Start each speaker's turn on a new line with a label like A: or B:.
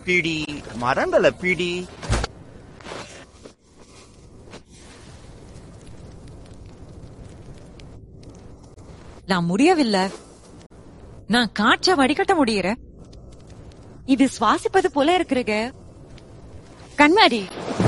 A: பிடி, மரங்களை பிடி.
B: நான் முடியவில்லை. நான் காற்ற வடிகட்ட முடியற. இது சுவாசிப்பது போல இருக்கிறது. கண்மாரி